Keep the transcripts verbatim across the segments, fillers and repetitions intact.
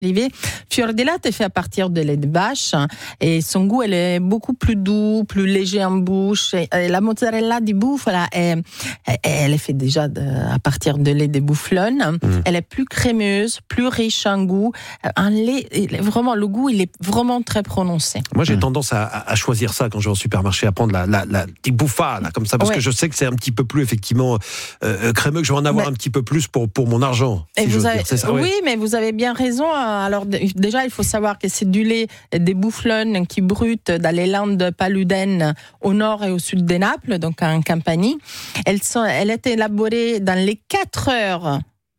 Olivier. Fior di latte est fait à partir de lait de vache et son goût elle est beaucoup plus doux, plus léger en bouche. Et, et la mozzarella di bufala est, elle est faite déjà de, à partir de lait de bufflone. Mmh. Elle est plus crémeuse, plus riche en goût. Un lait, vraiment le goût il est vraiment très prononcé. Moi j'ai mmh. tendance à, à choisir ça quand je vais au supermarché, à prendre la la, la di bufala comme ça parce ouais. que je sais que c'est un petit peu plus effectivement euh, crémeux, que je vais en avoir mais, un petit peu plus pour pour mon argent. Et si vous avez, dire, c'est ça, oui, ouais. mais vous avez bien raison. Alors déjà, il faut savoir que c'est du lait des bufflones qui brutent dans les landes paludènes au nord et au sud de Naples, donc en Campanie. Elle, sont, elle est élaborée dans les quatre heures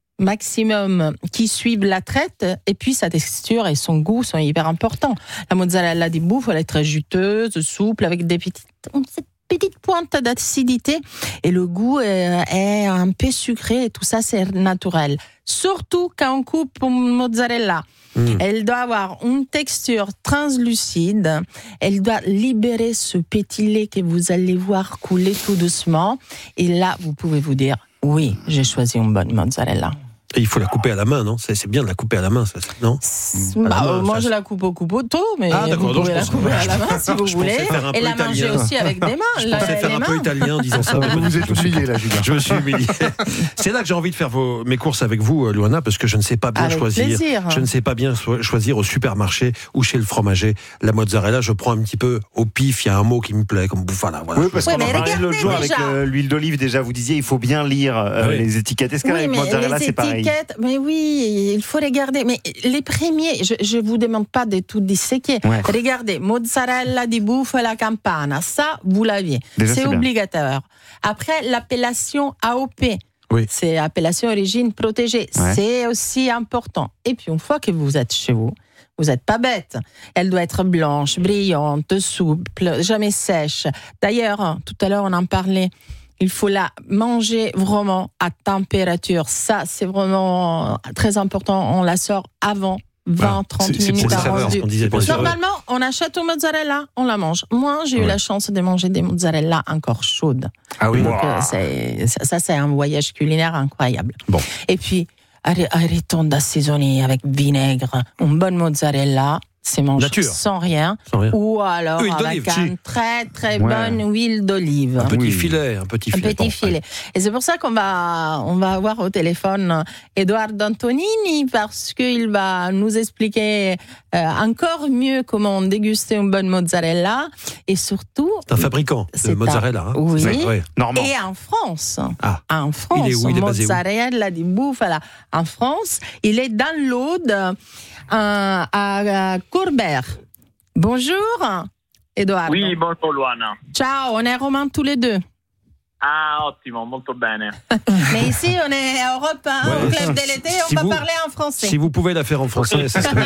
maximum qui suivent la traite, et puis sa texture et son goût sont hyper importants. La mozzarella di bufala est très juteuse, souple, avec des petites... petite pointe d'acidité et le goût est, est un peu sucré et tout ça c'est naturel. Surtout quand on coupe une mozzarella. Mmh. Elle doit avoir une texture translucide, elle doit libérer ce petit lait que vous allez voir couler tout doucement et là vous pouvez vous dire oui, j'ai choisi une bonne mozzarella. Et il faut la couper à la main, non ? c'est, c'est bien de la couper à la main, ça, non ? Bah, main, moi, ça, je la coupe au couteau, mais ah, vous pouvez donc, la couper à la main si vous voulez. Et la manger aussi avec des mains. Je pensais faire un mains. peu italien en disant ça. Vous nous êtes humilié là, Julien. Je me suis humilié. C'est là que j'ai envie de faire vos, mes courses avec vous, Luana, parce que je ne sais pas bien avec choisir. Plaisir. Je ne sais pas bien choisir au supermarché ou chez le fromager la mozzarella. Je prends un petit peu au pif. Il y a un mot qui me plaît, comme bufala. Voilà. Oui, parce ouais, qu'on en parlait l'autre jour avec euh, l'huile d'olive. Déjà, vous disiez, il faut bien lire euh, oui. les étiquettes. Est-ce qu'avec mozzarella, c'est pareil ? Mais oui. Il faut regarder, mais les premiers, je ne vous demande pas de tout disséquer. Ouais. Regardez, mozzarella di bufala campana, ça, vous l'aviez. Déjà, c'est, c'est obligatoire. Bien. Après, l'appellation A O P, oui. c'est appellation origine protégée, ouais. c'est aussi important. Et puis, une fois que vous êtes chez vous, vous n'êtes pas bête. Elle doit être blanche, brillante, souple, jamais sèche. D'ailleurs, tout à l'heure, on en parlait. Il faut la manger vraiment à température. Ça, c'est vraiment très important. On la sort avant vingt à trente c'est, minutes c'est à rendu. Normalement, on achète une mozzarella, on la mange. Moi, j'ai ouais. eu la chance de manger des mozzarella encore chaudes. Ah oui. Donc, wow. euh, c'est, ça, c'est un voyage culinaire incroyable. Bon. Et puis, arrêtons d'assaisonner avec vinaigre. Une bonne mozzarella, c'est mangé Nature. sans rien, sans rien. Ou alors huile avec une très très ouais. bonne huile d'olive. Un petit oui. filet, un petit filet. Un petit filet. Et c'est pour ça qu'on va on va avoir au téléphone Edoardo Antonini parce qu'il va nous expliquer euh, encore mieux comment déguster une bonne mozzarella et surtout. C'est un fabricant de mozzarella. Hein. Oui. C'est ouais. Et en France, ah. en France, il est où, il est basé mozzarella di bufala en France, il est dans l'Aude. À, à Courbère. Bonjour, Edoardo. Oui, bonjour Luana. Ciao, on est romains tous les deux. Ah, ottimo, molto bene. Mais ici, on est à Europe un, ouais, au club de l'été, si on va vous, parler en français. Si vous pouvez la faire en français, ça serait...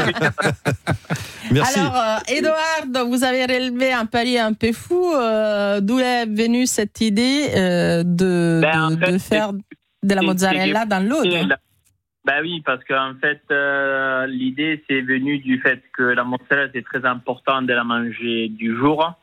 Merci. Alors, euh, Edoardo, vous avez relevé un palier un peu fou. Euh, d'où est venue cette idée euh, de, ben, de, fait, de faire de la mozzarella dans l'Aude? Ben oui, parce qu'en fait, euh, l'idée, c'est venu du fait que la mozzarella, c'est très important de la manger du jour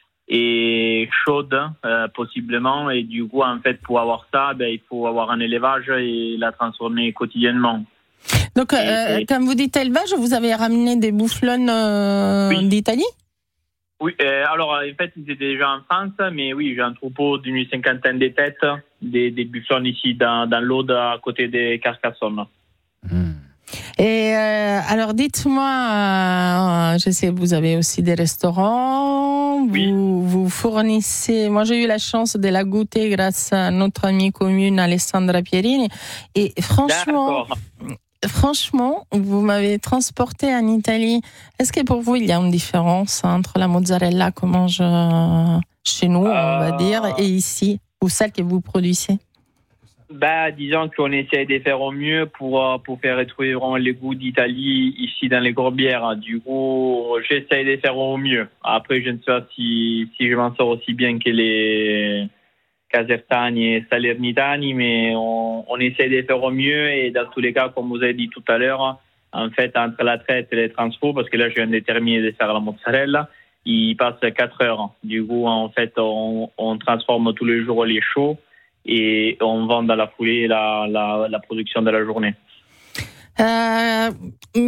et chaude, euh, possiblement. Et du coup, en fait, pour avoir ça, ben, il faut avoir un élevage et la transformer quotidiennement. Donc, euh, et, quand vous dites élevage, vous avez ramené des bufflones euh, oui. d'Italie ? Oui, euh, alors en fait, ils étaient déjà en France, mais oui, j'ai un troupeau d'une cinquantaine de têtes, des, des bufflons ici dans, dans l'Aude, à côté de Carcassonne. Mmh. Et euh, alors, dites-moi, euh, je sais que vous avez aussi des restaurants, oui. vous, vous fournissez, moi j'ai eu la chance de la goûter grâce à notre amie commune Alessandra Pierini, et franchement... D'accord. Franchement, vous m'avez transporté en Italie. Est-ce que pour vous, il y a une différence entre la mozzarella qu'on mange chez nous, euh... on va dire, et ici, ou celle que vous produisez ? Bah, disons qu'on essaie de faire au mieux pour, pour faire retrouver vraiment les goûts d'Italie ici dans les Corbières. Du coup, j'essaie de faire au mieux. Après, je ne sais pas si, si je m'en sors aussi bien que les Casertani et Salernitani, mais on, on essaie de faire au mieux. Et dans tous les cas, comme vous avez dit tout à l'heure, en fait, entre la traite et les transports, parce que là, je viens de terminer de faire la mozzarella, il passe quatre heures. Du coup, en fait, on, on transforme tous les jours les chauds et on vend dans la foulée la, la, la production de la journée. Euh,